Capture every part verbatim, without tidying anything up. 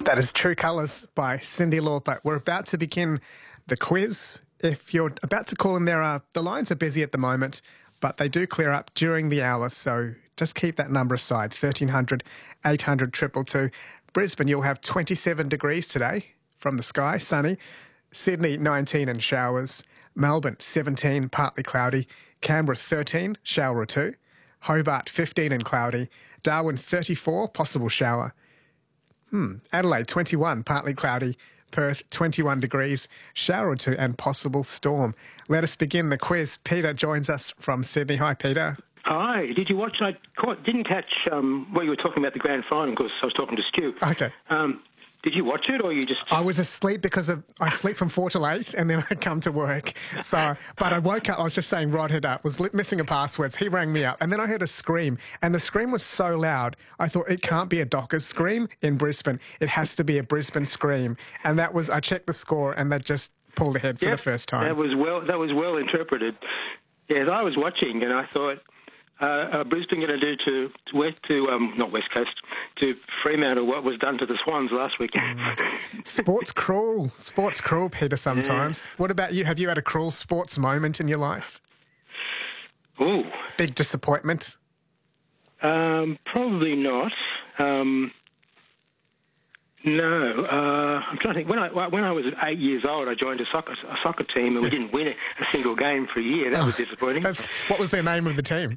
That is True Colours by Cyndi Lauper. We're about to begin the quiz. If you're about to call in, there are the lines are busy at the moment, but they do clear up during the hour, so just keep that number aside, thirteen hundred, eight hundred, two two two. Brisbane, you'll have twenty-seven degrees today from the sky, sunny. Sydney, nineteen and showers. Melbourne, seventeen, partly cloudy. Canberra, thirteen, shower or two. Hobart, fifteen and cloudy. Darwin, thirty-four, possible shower. Hmm. Adelaide, twenty-one, partly cloudy. Perth, twenty-one degrees, shower or two and possible storm. Let us begin the quiz. Peter joins us from Sydney. Hi, Peter. Hi. Did you watch? I caught, didn't catch um, what you were talking about the grand final because I was talking to Stu. Okay. Um, did you watch it or you just... I was asleep because of I sleep from four till eight and then I come to work. So, but I woke up, I was just saying Rod had up, was li- missing a passwords. He rang me up and then I heard a scream and the scream was so loud, I thought it can't be a Dockers scream in Brisbane. It has to be a Brisbane scream. And that was, I checked the score and that just pulled ahead for yep, the first time. That was well, that was well interpreted. Yes, I was watching and I thought, Uh, uh, Brisbane going to do to, to west to um, not West Coast to Fremantle what was done to the Swans last week? Sports cruel, sports cruel, Peter. Sometimes. Yeah. What about you? Have you had a cruel sports moment in your life? Ooh, big disappointment. Um, probably not. Um, no, uh, I'm trying to think. When I when I was eight years old, I joined a soccer a soccer team and we didn't win a single game for a year. That was disappointing. That's, what was their name of the team?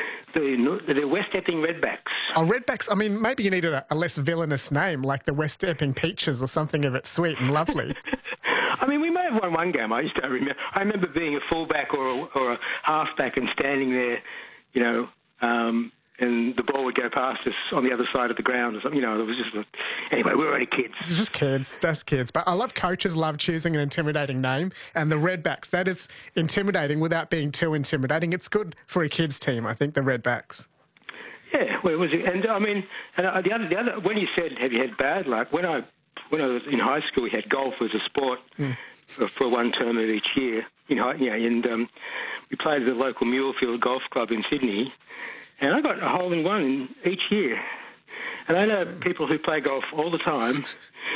The, the West Epping Redbacks. Oh, Redbacks. I mean, maybe you needed a, a less villainous name, like the West Epping Peaches or something of it sweet and lovely. I mean, we may have won one game. I just don't remember. I remember being a fullback or a, or a halfback and standing there, you know, um, and the ball would go past us on the other side of the ground or something. You know, it was just... A, anyway, we were only kids. Just kids. Just kids. But I love coaches love choosing an intimidating name. And the Redbacks, that is intimidating without being too intimidating. It's good for a kids' team, I think, the Redbacks. Yeah, well, it was... And, I mean, and the other... The other when you said, have you had bad luck, when I, when I was in high school, we had golf as a sport mm. for, for one term of each year. In high, you know, and um, we played at the local Mulefield Golf Club in Sydney. And I got a hole in one each year. And I know people who play golf all the time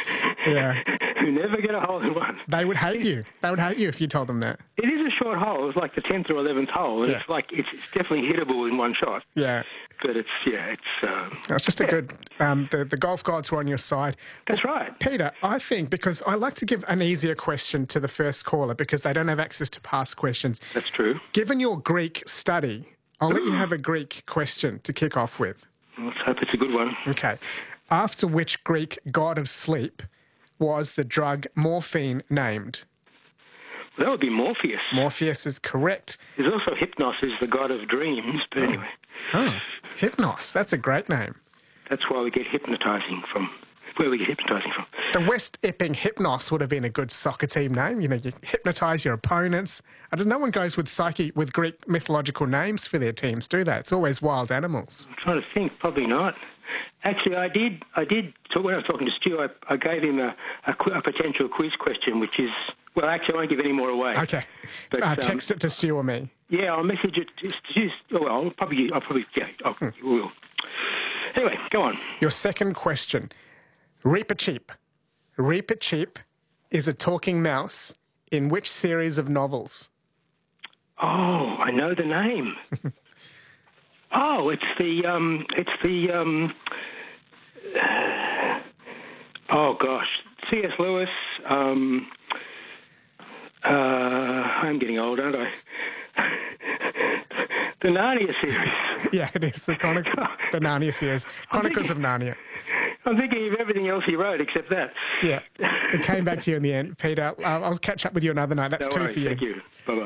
yeah. who never get a hole in one. They would hate you. They would hate you if you told them that. It is a short hole. It's like the tenth or eleventh hole. And yeah. it's like, it's, it's definitely hittable in one shot. Yeah. But it's, yeah, it's... Uh, It's just yeah. a good... Um, the, the golf gods were on your side. That's right. Peter, I think, because I like to give an easier question to the first caller because they don't have access to past questions. That's true. Given your Greek study, I'll let you have a Greek question to kick off with. Let's hope it's a good one. Okay. After which Greek god of sleep was the drug morphine named? Well, that would be Morpheus. Morpheus is correct. There's also Hypnos, who's the god of dreams, but oh. anyway. Oh, Hypnos. That's a great name. That's why we get hypnotising from... Where we get hypnotising from. The West Epping Hypnos would have been a good soccer team name. You know, you hypnotise your opponents. I don't, no one goes with psyche with Greek mythological names for their teams, do they? It's always wild animals. I'm trying to think. Probably not. Actually, I did. I did. So when I was talking to Stu, I, I gave him a, a, a potential quiz question, which is... Well, actually, I won't give any more away. Okay. But, uh, text um, it to Stu or me. Yeah, I'll message it to Stu. Oh, well, I'll probably... I'll probably... Yeah, I'll, hmm. will. Anyway, go on. Your second question. Reepicheep. Reepicheep is a talking mouse in which series of novels? Oh, I know the name. oh, it's the, um, it's the, um, uh, oh gosh, C S Lewis, um, uh, I'm getting old, aren't I? The Narnia series. Yeah, it is, the, Chronic- the Narnia series. Chronicles thinking- of Narnia. I'm thinking of everything else he wrote except that. Yeah, it came back to you in the end, Peter. I'll, I'll catch up with you another night. That's no two worries. for you. Thank you. Bye-bye.